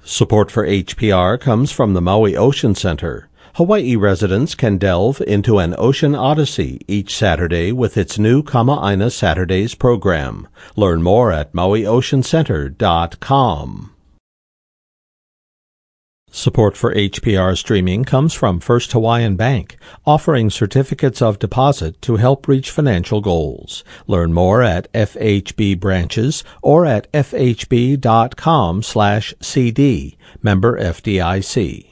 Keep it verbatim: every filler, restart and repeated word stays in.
Support for H P R comes from the Maui Ocean Center. Hawaii residents can delve into an ocean odyssey each Saturday with its new Kama'aina Saturdays program. Learn more at maui ocean center dot com. Support for H P R streaming comes from First Hawaiian Bank, offering certificates of deposit to help reach financial goals. Learn more at F H B branches or at f h b dot com slash c d. Member F D I C.